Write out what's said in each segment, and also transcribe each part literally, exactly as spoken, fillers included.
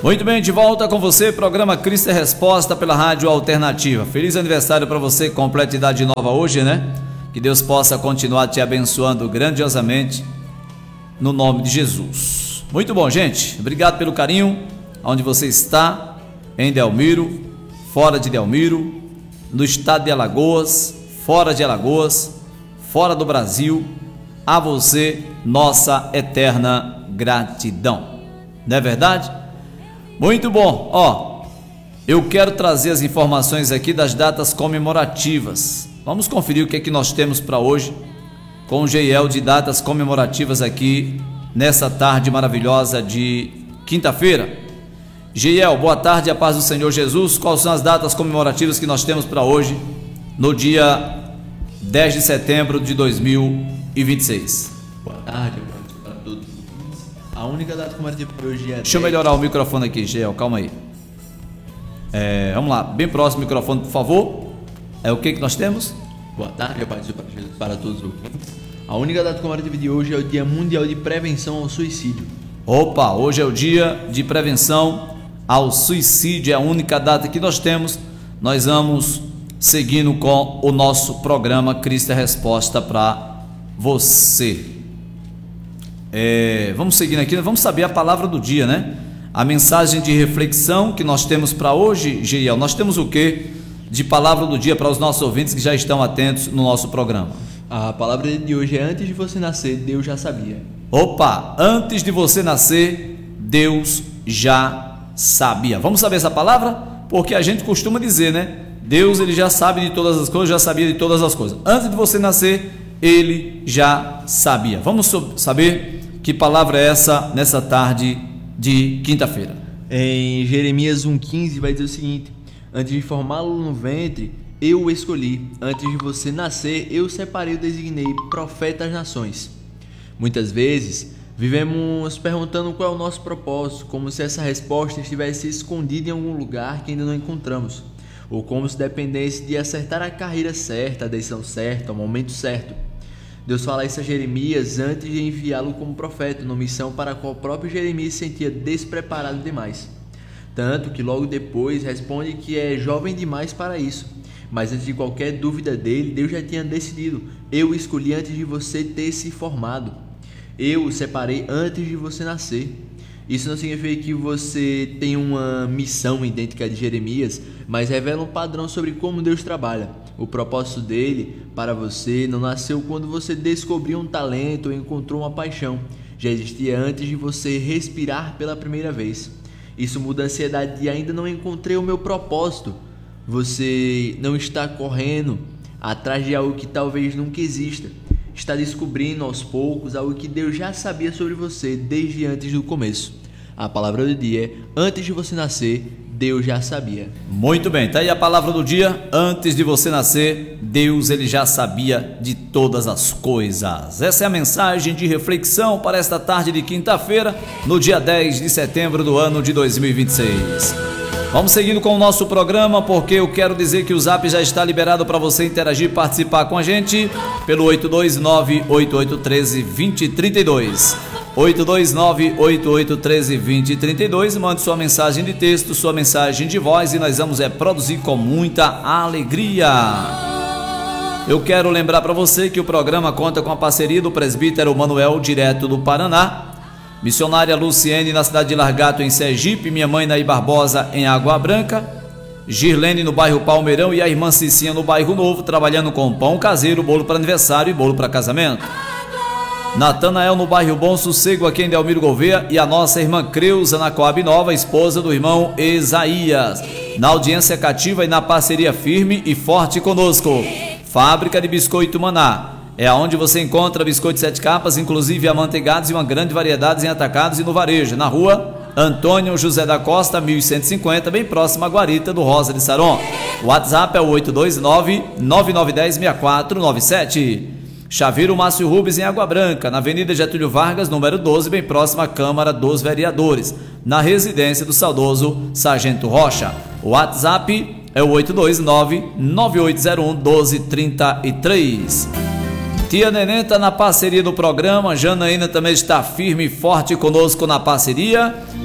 Muito bem, de volta com você, programa Cristo é Resposta pela Rádio Alternativa. Feliz aniversário para você, completa idade nova hoje, né? Que Deus possa continuar te abençoando grandiosamente, no nome de Jesus. Muito bom, gente, obrigado pelo carinho, onde você está, em Delmiro, fora de Delmiro, no estado de Alagoas, fora de Alagoas, fora do Brasil, a você, nossa eterna gratidão. Não é verdade? Muito bom. Ó, eu quero trazer as informações aqui das datas comemorativas. Vamos conferir o que é que nós temos para hoje com o Geiel de datas comemorativas aqui nessa tarde maravilhosa de quinta-feira. Geiel, boa tarde, a paz do Senhor Jesus. Quais são as datas comemorativas que nós temos para hoje, no dia dez de setembro de dois mil e vinte e seis? Boa tarde, para todos. A única data comemorativa para hoje é... Deixa eu melhorar o microfone aqui, Geiel, calma aí. É, vamos lá, bem próximo do microfone, por favor. É o que que nós temos? Boa tarde, para, para todos os ouvintes. A única data comemorativa de hoje é o Dia Mundial de Prevenção ao Suicídio. Opa, hoje é o dia de prevenção ao suicídio, é a única data que nós temos. Nós vamos seguindo com o nosso programa Cristo é Resposta para você. É, vamos seguindo aqui, vamos saber a palavra do dia, né? A mensagem de reflexão que nós temos para hoje, Geiel, nós temos o que de palavra do dia para os nossos ouvintes que já estão atentos no nosso programa? A palavra de hoje é: antes de você nascer, Deus já sabia. Opa, antes de você nascer, Deus já sabia. Vamos saber essa palavra? Porque a gente costuma dizer, né? Deus, ele já sabe de todas as coisas, já sabia de todas as coisas. Antes de você nascer, ele já sabia. Vamos saber que palavra é essa nessa tarde de quinta-feira. Em Jeremias um quinze vai dizer o seguinte: antes de formá-lo no ventre, eu o escolhi. Antes de você nascer, eu separei e designei profeta às nações. Muitas vezes vivemos perguntando qual é o nosso propósito, como se essa resposta estivesse escondida em algum lugar que ainda não encontramos, ou como se dependesse de acertar a carreira certa, a decisão certa, o momento certo. Deus fala isso a Jeremias antes de enviá-lo como profeta, numa missão para a qual o próprio Jeremias se sentia despreparado demais. Tanto que logo depois responde que é jovem demais para isso. Mas antes de qualquer dúvida dele, Deus já tinha decidido: eu o escolhi antes de você ter se formado. Eu o separei antes de você nascer. Isso não significa que você tem uma missão idêntica de Jeremias, mas revela um padrão sobre como Deus trabalha. O propósito dele para você não nasceu quando você descobriu um talento ou encontrou uma paixão. Já existia antes de você respirar pela primeira vez. Isso muda a ansiedade de ainda não encontrei o meu propósito. Você não está correndo atrás de algo que talvez nunca exista. Está descobrindo aos poucos algo que Deus já sabia sobre você desde antes do começo. A palavra do dia é: antes de você nascer, Deus já sabia. Muito bem, tá aí a palavra do dia: antes de você nascer, Deus ele já sabia de todas as coisas. Essa é a mensagem de reflexão para esta tarde de quinta-feira, no dia dez de setembro do ano de dois mil e vinte e seis. Vamos seguindo com o nosso programa, porque eu quero dizer que o Zap já está liberado para você interagir e participar com a gente pelo oito dois nove, oito oito um três, dois zero três dois. oito dois nove, oito oito um três, dois zero três dois. Mande sua mensagem de texto, sua mensagem de voz e nós vamos é, produzir com muita alegria. Eu quero lembrar para você que o programa conta com a parceria do presbítero Manuel, direto do Paraná, missionária Luciene na cidade de Largato, em Sergipe, minha mãe Naí Barbosa em Água Branca, Girlene no bairro Palmeirão e a irmã Cicinha no bairro Novo, trabalhando com pão caseiro, bolo para aniversário e bolo para casamento. Natanael no bairro Bom Sossego, aqui em Delmiro Gouveia, e a nossa irmã Creuza na Coab Nova, esposa do irmão Isaías, na audiência cativa e na parceria firme e forte conosco. Fábrica de Biscoito Maná, é aonde você encontra biscoito sete capas, inclusive amanteigados e uma grande variedade em atacados e no varejo, na rua Antônio José da Costa, mil cento e cinquenta, bem próximo à guarita do Rosa de Saron. O WhatsApp é o oito dois nove, nove nove um zero, seis quatro nove sete. Chaveiro Márcio Rubens, em Água Branca, na Avenida Getúlio Vargas, número doze, bem próximo à Câmara dos Vereadores, na residência do saudoso Sargento Rocha. O WhatsApp é o oito dois nove, nove oito zero um, um dois três três. Tia Neném está na parceria do programa, Janaína também está firme e forte conosco na parceria.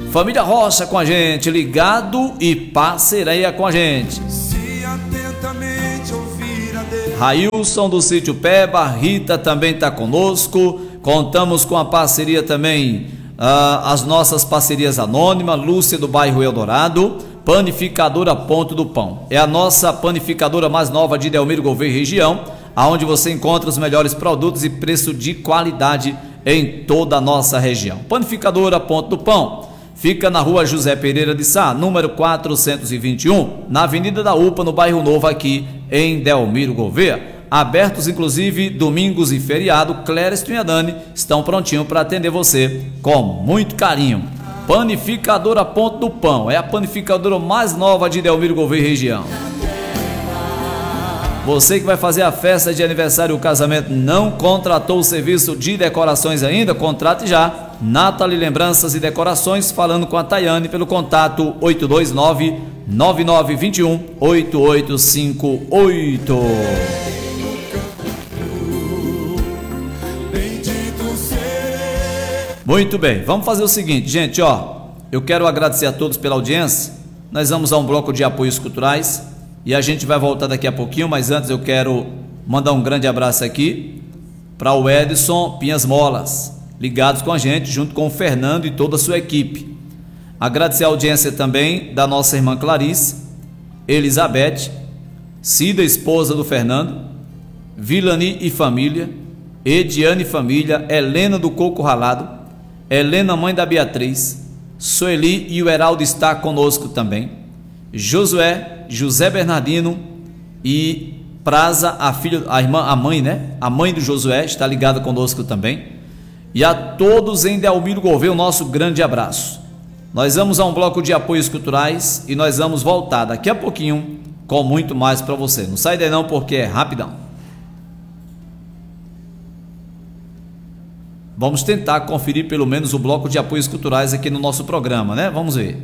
Família Rocha com a gente, ligado e parceria com a gente. Se atentamente ouvir a Deus. Railson do Sítio Peba, Rita também está conosco. Contamos com a parceria também, uh, as nossas parcerias anônimas, Lúcia do bairro Eldorado, Panificadora Ponto do Pão. É a nossa panificadora mais nova de Delmiro Gouveia região, aonde você encontra os melhores produtos e preço de qualidade em toda a nossa região. Panificadora Ponto do Pão fica na rua José Pereira de Sá, número quatrocentos e vinte e um, na Avenida da U P A, no bairro Novo, aqui em Delmiro Gouveia. Abertos inclusive domingos e feriado. Clériston e a Dani estão prontinhos para atender você com muito carinho. Panificadora Ponto do Pão é a panificadora mais nova de Delmiro Gouveia região. Você que vai fazer a festa de aniversário ou casamento, não contratou o serviço de decorações ainda? Contrate já. Nathalie Lembranças e Decorações, falando com a Tayane pelo contato oito dois nove, nove nove dois um, oito oito cinco oito. Muito bem, vamos fazer o seguinte, gente, ó, eu quero agradecer a todos pela audiência. Nós vamos a um bloco de apoios culturais e a gente vai voltar daqui a pouquinho, mas antes eu quero mandar um grande abraço aqui para o Edson Pinhas Molas, ligados com a gente, junto com o Fernando e toda a sua equipe. Agradecer a audiência também da nossa irmã Clarice, Elizabeth, Cida, esposa do Fernando, Vilani e família, Ediane e família, Helena do Coco Ralado, Helena, mãe da Beatriz, Sueli e o Heraldo está conosco também, Josué, José Bernardino e Praza, a filha, a irmã, a mãe, né? A mãe do Josué está ligada conosco também. E a todos em Delmiro Gouveia, o nosso grande abraço. Nós vamos a um bloco de apoios culturais e nós vamos voltar daqui a pouquinho com muito mais para você. Não sai daí não, porque é rapidão. Vamos tentar conferir pelo menos o bloco de apoios culturais aqui no nosso programa, né? Vamos ver.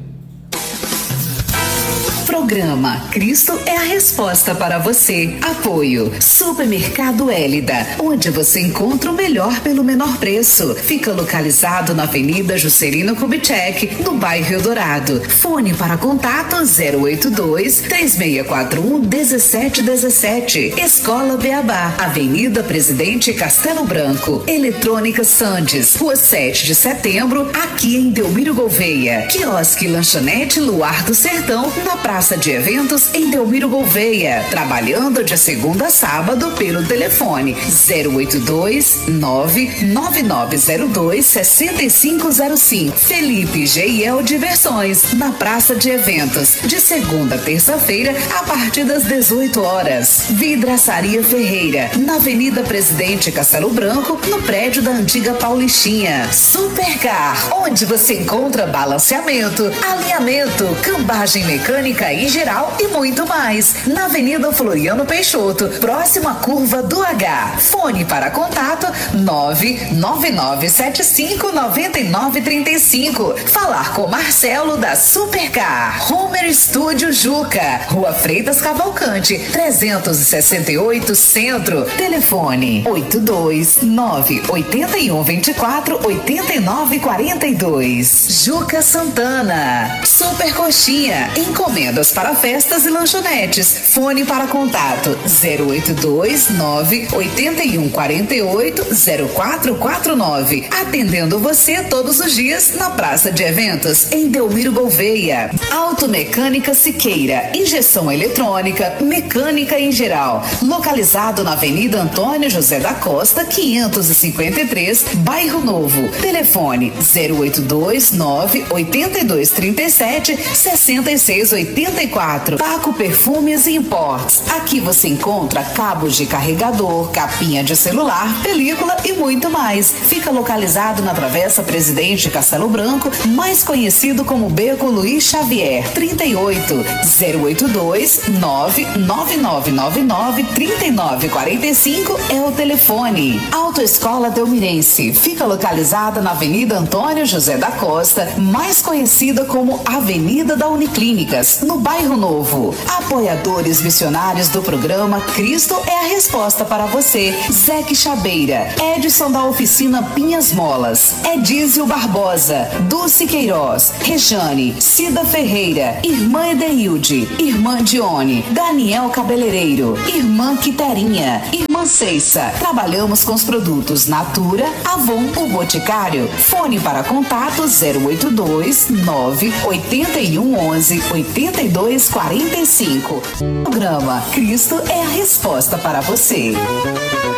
Programa Cristo é a resposta para você. Apoio Supermercado Hélida, onde você encontra o melhor pelo menor preço. Fica localizado na Avenida Juscelino Kubitschek, no bairro Eldorado. Fone para contato zero oito dois, três seis quatro um, um sete um sete. Escola Beabá, Avenida Presidente Castelo Branco. Eletrônica Sandes, Rua sete de setembro, aqui em Delmiro Gouveia. Quiosque Lanchonete Luar do Sertão, na Praça de Eventos em Delmiro Gouveia, trabalhando de segunda a sábado pelo telefone zero oito dois, nove nove nove zero dois, seis cinco zero cinco. Felipe G I L Diversões, na Praça de Eventos, de segunda a terça-feira, a partir das dezoito horas. Vidraçaria Ferreira, na Avenida Presidente Castelo Branco, no prédio da antiga Paulistinha. Supercar, onde você encontra balanceamento, alinhamento, cambagem mecânica em geral e muito mais. Na Avenida Floriano Peixoto, próxima à curva do H. Fone para contato nove nove nove sete cinco nove nove três cinco. Falar com Marcelo da Supercar. Homer Studio Juca, Rua Freitas Cavalcante, trezentos e sessenta e oito Centro. Telefone oito dois nove oito um dois quatro oito nove quatro dois. Juca Santana. Super Coxinha, encomendas para festas e lanchonetes. Fone para contato zero oito dois nove oito um quatro oito zero quatro quatro nove. Atendendo você todos os dias na Praça de Eventos em Delmiro Gouveia. Automecânica Siqueira, injeção eletrônica, mecânica em geral. Localizado na Avenida Antônio José da Costa, quinhentos e cinquenta e três, Bairro Novo. Telefone zero oito dois nove oito dois três sete seis seis oito quatro. Paco Perfumes e Imports. Aqui você encontra cabos de carregador, capinha de celular, película e muito mais. Fica localizado na Travessa Presidente Castelo Branco, mais conhecido como Beco Luiz Xavier. trinta e oito zero oito dois nove nove nove nove nove três nove quatro cinco é o telefone. Autoescola Delmirense. Fica localizada na Avenida Antônio José da Costa, mais conhecida como Avenida da Uniclínicas, no bairro Bairro Novo. Apoiadores missionários do programa Cristo é a Resposta para você. Zeque Chabeira, Edson da Oficina Pinhas Molas, Edísio Barbosa, Dulce Queiroz, Rejane, Cida Ferreira, Irmã Edeilde, Irmã Dione, Daniel Cabeleireiro, Irmã Quiterinha, Irmã Ceissa. Trabalhamos com os produtos Natura, Avon, o Boticário. Fone para contato zero oito dois nove oito um onze oito dois quatro cinco. Programa Cristo é a Resposta para você.